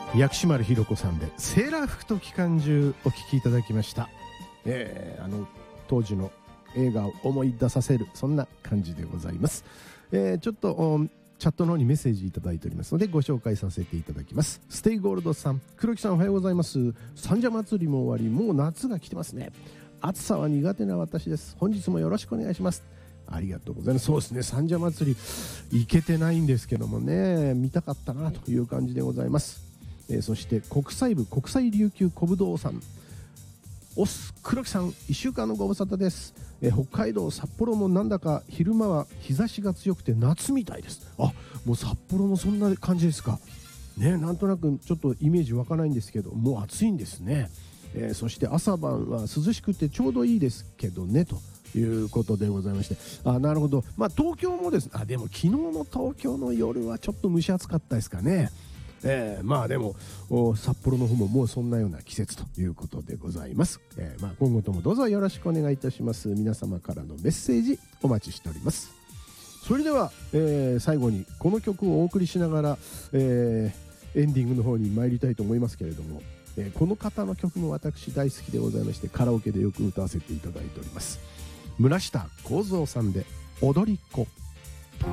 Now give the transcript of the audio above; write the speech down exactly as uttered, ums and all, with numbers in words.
薬師丸ひろ子さんでセーラー服と機関銃お聞きいただきました。えー、あの当時の映画を思い出させるそんな感じでございます。えー、ちょっとチャットの方にメッセージいただいておりますのでご紹介させていただきます。ステイゴールドさん、黒木さんおはようございます。三社祭りも終わり、もう夏が来てますね。暑さは苦手な私です。本日もよろしくお願いします。ありがとうございます。そうですね、三社祭り行けてないんですけどもね、見たかったなという感じでございます。えー、そして国際部国際琉球小武道さん、おす黒木さんいっしゅうかんのご無沙汰です。えー、北海道札幌もなんだか昼間は日差しが強くて夏みたいです。あ、もう札幌もそんな感じですかね。なんとなくちょっとイメージ湧かないんですけど、もう暑いんですね。えー、そして朝晩は涼しくてちょうどいいですけどねということでございまして、あ、なるほど。まあ東京もですね、あ、でも昨日の東京の夜はちょっと蒸し暑かったですかね。えー、まあでも札幌の方ももうそんなような季節ということでございます。えー、まあ今後ともどうぞよろしくお願いいたします。皆様からのメッセージお待ちしております。それでは、えー、最後にこの曲をお送りしながら、えー、エンディングの方に参りたいと思いますけれども、えー、この方の曲も私大好きでございまして、カラオケでよく歌わせていただいております。村下幸三さんで踊り子。